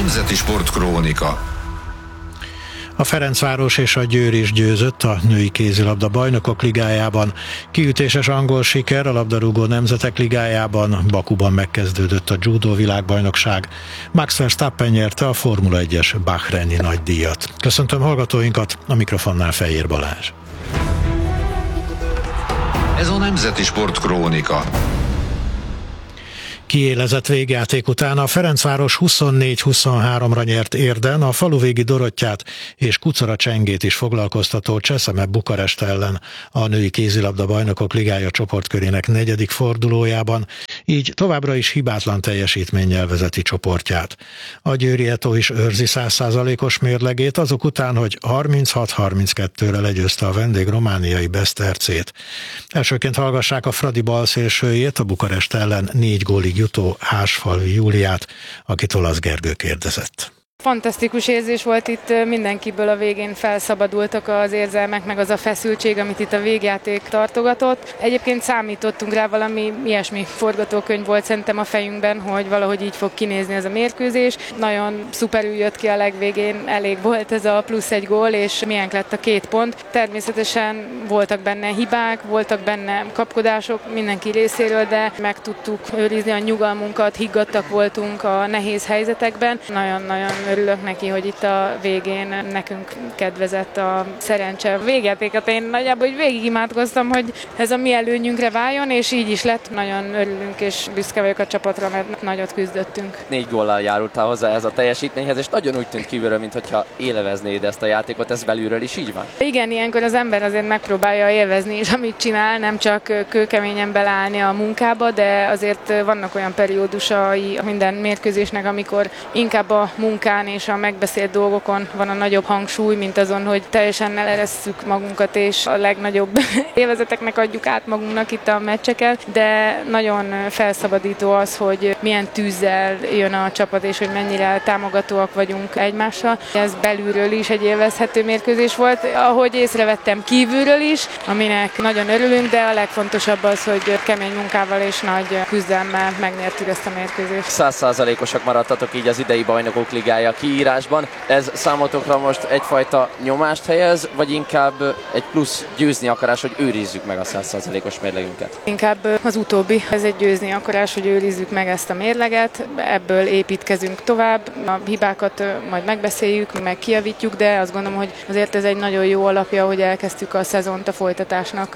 Nemzeti Sportkrónika. A Ferencváros és a Győr is győzött a női kézilabda bajnokok ligájában. Kiütéses angol siker a labdarúgó nemzetek ligájában, Bakuban megkezdődött a judó világbajnokság. Max Verstappen nyerte a Formula 1-es bahreini nagydíjat. Köszöntöm hallgatóinkat, a mikrofonnál Fejér Balázs. Ez a Nemzeti Sportkrónika. Kiélezett végjáték után a Ferencváros 24-23-ra nyert Érden a faluvégi Dorottyát és Kucora Csengét is foglalkoztató Cseszeme Bukarest ellen a női kézilabda bajnokok ligája csoportkörének 4. fordulójában, így továbbra is hibátlan teljesítménnyel vezeti csoportját. A győri Eto is őrzi 100%-os mérlegét azok után, hogy 36-32-re legyőzte a vendég romániai Besztercét. Elsőként hallgassák a Fradi balszélsőjét, a Bukarest ellen 4 gólig jutó Hársfalvi Júliát, akit Olasz Gergő kérdezett. Fantasztikus érzés volt itt, mindenkiből a végén felszabadultak az érzelmek, meg az a feszültség, amit itt a végjáték tartogatott. Egyébként számítottunk rá, valami ilyesmi forgatókönyv volt szerintem a fejünkben, hogy valahogy így fog kinézni ez a mérkőzés. Nagyon szuperül jött ki a legvégén, elég volt ez a plusz 1 gól, és milyen lett a 2 pont. Természetesen voltak benne hibák, voltak benne kapkodások mindenki részéről, de meg tudtuk őrizni a nyugalmunkat, higgadtak voltunk a nehéz helyzetekben. Nagyon örülök neki, hogy itt a végén nekünk kedvezett a szerencse. Végjátékat én nagyjából végig imádkoztam, hogy ez a mi előnyünkre váljon, és így is lett. Nagyon örülünk, és büszke vagyok a csapatra, mert nagyot küzdöttünk. 4 góllal járultál hozzá ez a teljesítményhez, és nagyon úgy tűnt kívülről, mintha élveznéd ezt a játékot, ez belülről is így van? Igen, ilyenkor az ember azért megpróbálja élvezni is, amit csinál, nem csak kőkeményen beleállni a munkába, de azért vannak olyan periódusai minden mérkőzésnek, amikor inkább a munkán és a megbeszélt dolgokon van a nagyobb hangsúly, mint azon, hogy teljesen eleresszük magunkat, és a legnagyobb élvezeteknek adjuk át magunknak itt a meccseken, de nagyon felszabadító az, hogy milyen tűzzel jön a csapat, és hogy mennyire támogatóak vagyunk egymással. Ez belülről is egy élvezhető mérkőzés volt, ahogy észrevettem kívülről is, aminek nagyon örülünk, de a legfontosabb az, hogy kemény munkával és nagy küzdelemmel megnyertük ezt a mérkőzést. 100%-osak maradtatok így az idei bajnokok ligája kiírásban. Ez számotokra most egyfajta nyomást helyez, vagy inkább egy plusz győzni akarás, hogy őrizzük meg a 100%-os mérlegünket? Inkább az utóbbi. Ez egy győzni akarás, hogy őrizzük meg ezt a mérleget. Ebből építkezünk tovább. A hibákat majd megbeszéljük, meg kijavítjuk, de azt gondolom, hogy azért ez egy nagyon jó alapja, hogy elkezdtük a szezont a folytatásnak.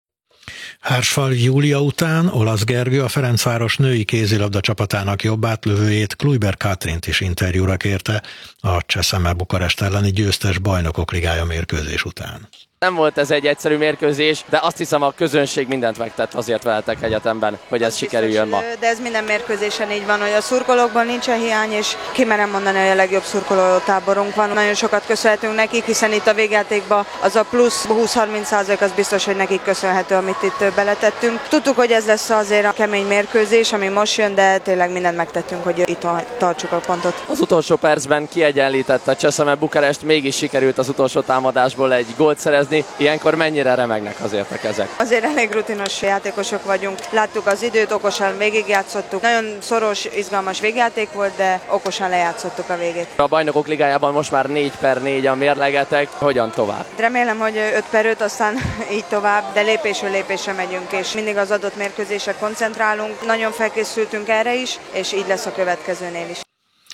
Hársfalvi Júlia után Olasz Gergő a Ferencváros női kézilabda csapatának jobb átlövőjét, Kluiber Katrint is interjúra kérte a Cseszeme Bukarest elleni győztes bajnokok ligája mérkőzés után. Nem volt ez egy egyszerű mérkőzés, de azt hiszem a közönség mindent megtett azért veletek egyetemben, hogy ez sikerüljön ma. De ez minden mérkőzésen így van, hogy a szurkolókban nincsen hiány, és kimerem mondani, hogy a legjobb szurkolótáborunk van. Nagyon sokat köszönhetünk nekik, hiszen itt a végjátékban az a plusz 20-30% az biztos, hogy nekik köszönhető, amit itt beletettünk. Tudtuk, hogy ez lesz azért a kemény mérkőzés, ami most jön, de tényleg mindent megtettünk, hogy itt tartsuk a pontot. Az utolsó percben kiegyenlítette a Cseszeme Bukarest, mégis sikerült az utolsó támadásból egy gólt szerezni. Ilyenkor mennyire remegnek azért a kezek? Azért elég rutinos játékosok vagyunk. Láttuk az időt, okosan végigjátszottuk. Nagyon szoros, izgalmas végjáték volt, de okosan lejátszottuk a végét. A bajnokok ligájában most már 4/4 a mérlegetek. Hogyan tovább? Remélem, hogy 5/5, aztán így tovább, de lépésről lépésre megyünk, és mindig az adott mérkőzésre koncentrálunk. Nagyon felkészültünk erre is, és így lesz a következőnél is.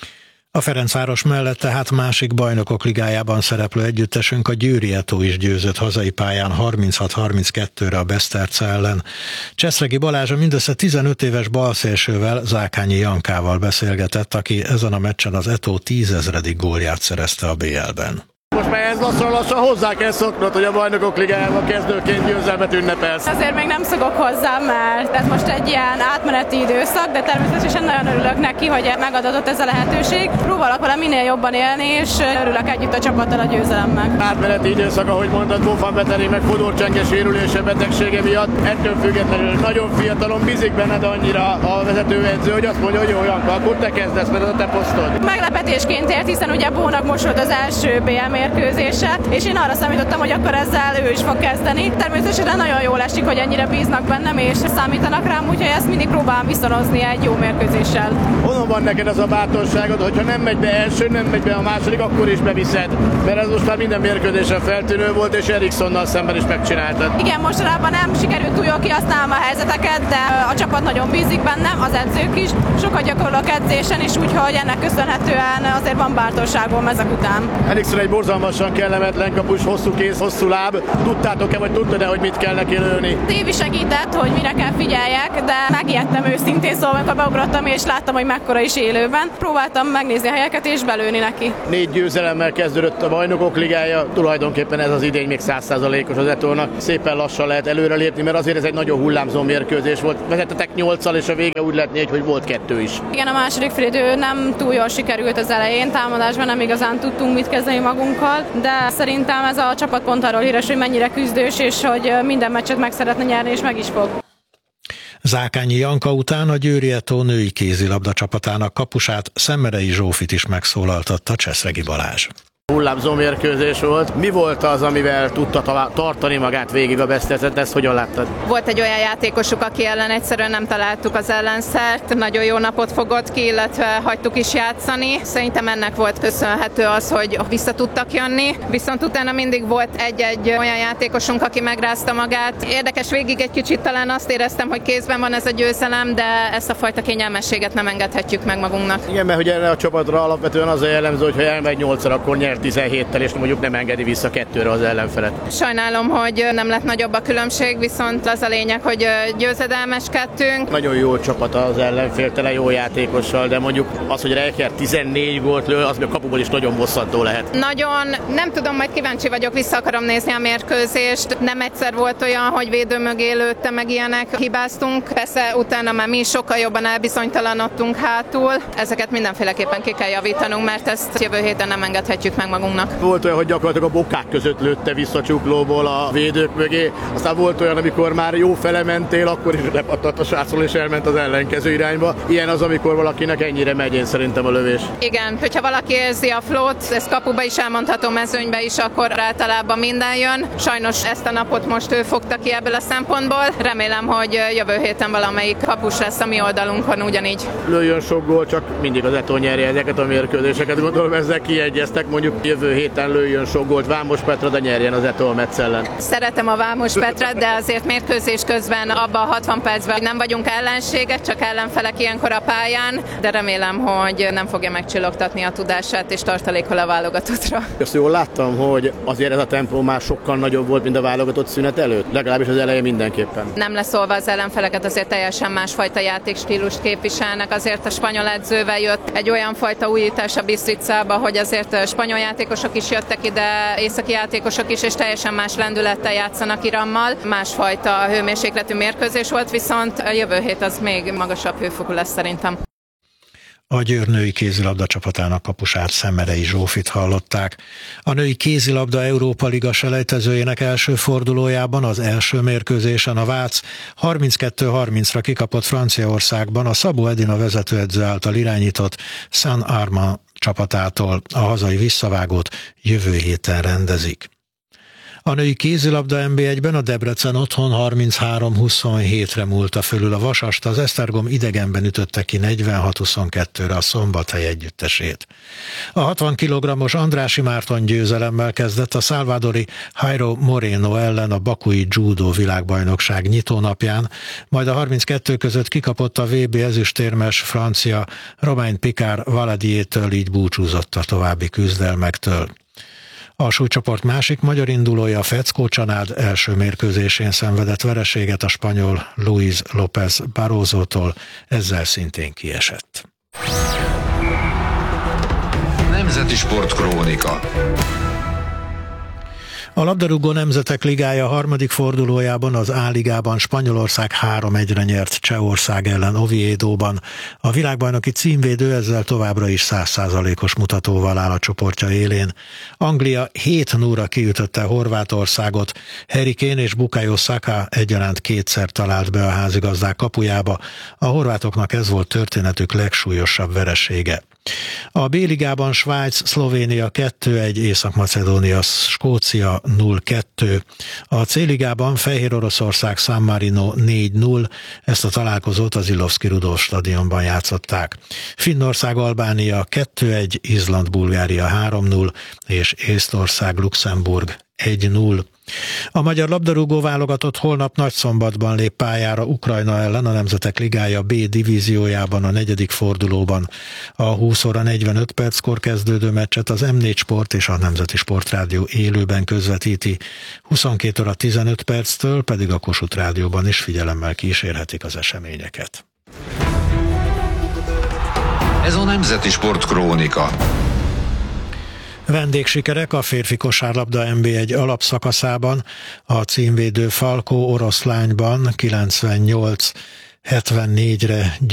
A Ferencváros mellett tehát másik bajnokok ligájában szereplő együttesünk, a Győri Eto is győzött hazai pályán 36-32-re a Beszterce ellen. Cseszregi Balázs a mindössze 15 éves balszélsővel, Zákányi Jankával beszélgetett, aki ezen a meccsen az Eto 10 000. gólját szerezte a BL-ben. Most már ez lassan hozzá kell szoknod, hogy a bajnokok ligájában kezdőként győzelmet ünnepelsz. Azért még nem szokok hozzá, mert ez most egy ilyen átmeneti időszak, de természetesen nagyon örülök neki, hogy megadatott ez a lehetőség. Próbálok vele minél jobban élni, és örülök együtt a csapattal a győzelemmel. Átmeneti időszak, ahogy mondtad, Bofan Beteri meg Fodor Csenge sérülése, betegsége miatt. Ettől függetlenül nagyon fiatalon bízik benned annyira a vezetőedző, hogy azt mondja, hogy jó, Janka, akkor te kezdesz, mert ez a te posztod. Meglepetésként ért, hiszen ugye Bónak most volt az első BL mérkőzése, és én arra számítottam, hogy akkor ezzel ő is fog kezdeni. Természetesen nagyon jól esik, hogy ennyire bíznak bennem, és számítanak rám, úgyhogy ezt mindig próbálom viszonozni egy jó mérkőzéssel. Honnan van neked az a bátorságod, hogyha nem megy be első, nem megy be a második, akkor is beviszed? Mert ez most már minden mérkőzésen feltűnő volt, és Erikssonnal szemben is megcsináltad. Igen, mostanában nem sikerült túl jól kihasználnom a helyzeteket, de a csapat nagyon bízik bennem, az edzők is. Sokat gyakorlok edzésen, és úgyhogy ennek köszönhetően azért van bátorságom ezek után. Eriksson egy borzalmasan kellemetlen kapus, hosszú kéz, hosszú láb. Tudtátok-e, vagy tudtad-e, hogy mit kell neki lőni? Évi segített, hogy mire kell figyeljek, de megijedtem őszintén, szóval amikor beugrottam és láttam, hogy mekkora is élőben. Próbáltam megnézni a helyeket és belőni neki. 4 győzelemmel kezdődött a Bajnokok Ligája, tulajdonképpen ez az idény még 100%-os az Eto'nak. Szépen lassan lehet előrelépni, mert azért ez egy nagyon hullámzó mérkőzés volt. Vezettetek 8-al, és a vége úgy lett 4, hogy volt 2 is. Igen, a második félidő nem túl jól sikerült az elején, támadásban nem igazán tudtunk mit kezdeni magunkkal, de szerintem ez a csapat pont arról híres, hogy mennyire küzdős, és hogy minden meccset meg szeretne nyerni, és meg is fog. Zákányi Janka után a Győri Eto női kézilabda csapatának kapusát, Szemmerei Zsófit is megszólaltatta Cseszregi Balázs. Hullámzó mérkőzés volt. Mi volt az, amivel tudta tartani magát végig a Besztercet? Ezt hogyan láttad? Volt egy olyan játékosuk, aki ellen egyszerűen nem találtuk az ellenszert. Nagyon jó napot fogott ki, illetve hagytuk is játszani. Szerintem ennek volt köszönhető az, hogy vissza tudtak jönni. Viszont utána mindig volt egy olyan játékosunk, aki megrázta magát. Érdekes, végig egy kicsit talán azt éreztem, hogy kézben van ez a győzelem, de ezt a fajta kényelmességet nem engedhetjük meg magunknak. Igen, mert hogy erre a csapatra alapvetően az a jellemző, hogy ha elmegy 8-szor, akkor nyer 17-tel, és mondjuk nem engedi vissza 2-re az ellenfelet. Sajnálom, hogy nem lett nagyobb a különbség, viszont az a lényeg, hogy győzedelmeskedtünk. Nagyon jó csapat az ellenfél, tele jó játékossal, de mondjuk az, hogy Reicher 14 gólt lő, az még kapuból is nagyon bosszantó lehet. Nagyon, nem tudom, majd kíváncsi vagyok, vissza akarom nézni a mérkőzést. Nem egyszer volt olyan, hogy védő mögé lőtte, meg ilyenek, hibáztunk. Persze utána már mi sokkal jobban elbizonytalanodtunk hátul. Ezeket mindenféleképpen ki kell javítanunk, mert ezt jövő héten nem engedhetjük meg magunknak. Volt olyan, hogy gyakorlatilag a bokák között lőtte vissza csuklóból a védők mögé. Aztán volt olyan, amikor már jó fele mentél, akkor is lepattant a srácról és elment az ellenkező irányba. Ilyen az, amikor valakinek ennyire megy, én szerintem a lövés. Igen, hogyha valaki érzi a flót, ezt kapuba is elmondhatom, mezőnybe is, akkor általában minden jön. Sajnos ezt a napot most ő fogta ki ebből a szempontból. Remélem, hogy jövő héten valamelyik kapus lesz a mi oldalunkon ugyanígy. Lőjön sok gól, csak mindig az Eto nyerje ezeket a mérkőzéseket. Gondolom ezzel kiegyeztek, mondjuk jövő héten lőjön sok gólt Vámos Petra, de nyerjen az Eto a Metsz ellen. Szeretem a Vámos Petrát, de azért mérkőzés közben abban a 60 percben nem vagyunk ellenségek, csak ellenfelek ilyenkor a pályán, de remélem, hogy nem fogja megcsillogtatni a tudását és tartalékol a válogatottra. Azt jól láttam, hogy azért ez a tempó már sokkal nagyobb volt, mint a válogatott szünet előtt, legalábbis az elején mindenképpen. Nem leszólva az ellenfeleket, azért teljesen másfajta játékstílust képviselnek, azért a spanyol edzővel jött egy olyan fajta újítás a Bistricába, hogy azért spanyol játékosok is jöttek ide, északi játékosok is, és teljesen más lendülettel játszanak Irammal. Másfajta hőmérsékletű mérkőzés volt, viszont a jövő hét az még magasabb hőfokú lesz szerintem. A Győr női kézilabda csapatának kapusát, Szemmerei Zsófit hallották. A női kézilabda Európa Liga selejtezőjének első fordulójában az első mérkőzésen a Vác 32-30-ra kikapott Franciaországban a Szabó Edina vezetőedző által irányított Saint-Armand csapatától. A hazai visszavágót jövő héten rendezik. A női kézilabda NB1-ben a Debrecen otthon 33-27-re múlta fölül a Vasast, az Esztergom idegenben ütötte ki 46-22-re a Szombathely együttesét. A 60 kg-os Andrássy Márton győzelemmel kezdett a salvadori Jairo Moreno ellen a bakui judo világbajnokság nyitónapján, majd a 32 között kikapott a VB ezüstérmes francia Romain Picard Valadiétől, így búcsúzott a további küzdelmektől. A súlycsoport másik magyar indulója, Feckó Csanád első mérkőzésén szenvedett vereséget a spanyol Luis López Barrosótól, ezzel szintén kiesett. Nemzeti Sportkrónika. A labdarúgó nemzetek ligája harmadik fordulójában az A-ligában Spanyolország 3-1-re nyert Csehország ellen Oviedóban. A világbajnoki címvédő ezzel továbbra is 100%-os mutatóval áll a csoportja élén. Anglia 7-0-ra kiütötte Horvátországot, Harry Kane és Bukayo Saka egyaránt kétszer talált be a házigazdák kapujába. A horvátoknak ez volt történetük legsúlyosabb veresége. A B-ligában Svájc, Szlovénia 2-1, Észak-Macedónia, Skócia 0-2. A C-ligában Fehér Oroszország, San Marino 4-0, ezt a találkozót az Illovszki Rudolf stadionban játszották. Finnország, Albánia 2-1, Izland, Bulgária 3-0, és Észtország, Luxemburg 1-0. A magyar labdarúgó válogatott holnap Nagyszombatban lép pályára Ukrajna ellen a Nemzetek Ligája B divíziójában a 4. fordulóban. A 20 óra 45 perckor kezdődő meccset az M4 Sport és a Nemzeti Sportrádió élőben közvetíti. 22 óra 15 perctől pedig a Kossuth Rádióban is figyelemmel kísérhetik az eseményeket. Ez a Nemzeti Sport Krónika. Vendégsikerek a férfi kosárlabda NB1 alapszakaszában, a címvédő Falkó Oroszlányban 98-74-re